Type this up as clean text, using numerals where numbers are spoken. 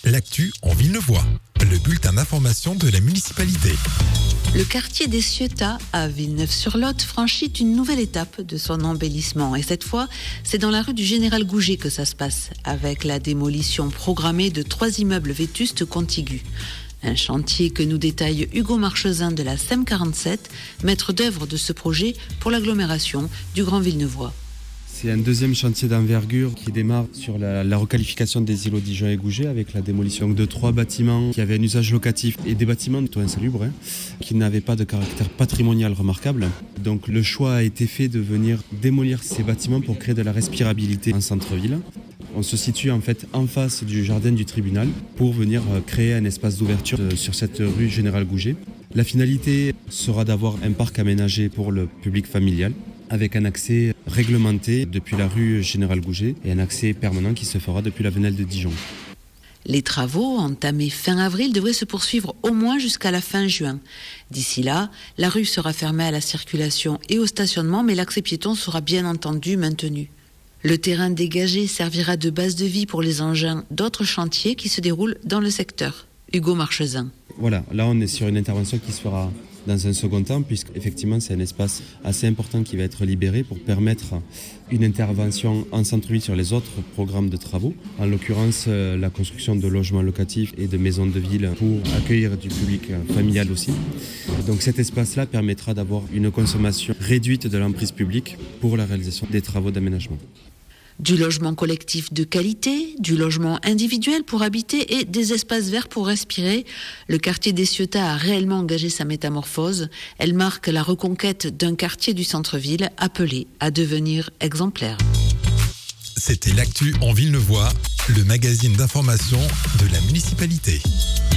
l'actu en Villeneuvois, le bulletin d'information de la municipalité. Le quartier des Ciotat à Villeneuve-sur-Lot franchit une nouvelle étape de son embellissement. Et cette fois, c'est dans la rue du Général Gouget que ça se passe, avec la démolition programmée de 3 immeubles vétustes contigus. Un chantier que nous détaille Hugo Marchesin de la SEM 47, maître d'œuvre de ce projet pour l'agglomération du Grand Villeneuvois. C'est un deuxième chantier d'envergure qui démarre sur la requalification des îlots Dijon et Gouget avec la démolition de 3 bâtiments qui avaient un usage locatif et des bâtiments plutôt insalubres qui n'avaient pas de caractère patrimonial remarquable. Donc le choix a été fait de venir démolir ces bâtiments pour créer de la respirabilité en centre-ville. On se situe en fait en face du jardin du tribunal pour venir créer un espace d'ouverture sur cette rue Général Gouget. La finalité sera d'avoir un parc aménagé pour le public familial avec un accès réglementé depuis la rue Général Gouget et un accès permanent qui se fera depuis la Venelle de Dijon. Les travaux, entamés fin avril, devraient se poursuivre au moins jusqu'à la fin juin. D'ici là, la rue sera fermée à la circulation et au stationnement, mais l'accès piéton sera bien entendu maintenu. Le terrain dégagé servira de base de vie pour les engins d'autres chantiers qui se déroulent dans le secteur. Hugo Marchesin. Voilà, là on est sur une intervention qui se fera dans un second temps, puisqu'effectivement c'est un espace assez important qui va être libéré pour permettre une intervention en centre-ville sur les autres programmes de travaux, en l'occurrence la construction de logements locatifs et de maisons de ville pour accueillir du public familial aussi. Donc cet espace-là permettra d'avoir une consommation réduite de l'emprise publique pour la réalisation des travaux d'aménagement. Du logement collectif de qualité, du logement individuel pour habiter et des espaces verts pour respirer. Le quartier des Ciotat a réellement engagé sa métamorphose. Elle marque la reconquête d'un quartier du centre-ville appelé à devenir exemplaire. C'était l'actu en Villeneuvois, le magazine d'information de la municipalité.